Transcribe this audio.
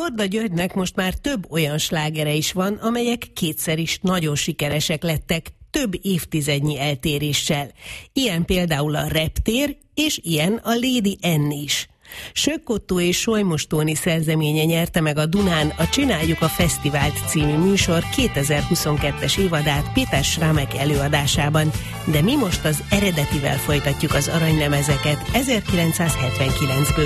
Korda Györgynek most már több olyan slágere is van, amelyek kétszer is nagyon sikeresek lettek, több évtizednyi eltéréssel. Ilyen például a Reptér, és ilyen a Lady N is. Sökk Ottó és Solymos Tóni szerzeménye nyerte meg a Dunán a Csináljuk a Fesztivált című műsor 2022-es évadát Péter Schramek előadásában, de mi most az eredetivel folytatjuk az aranylemezeket 1979-ből.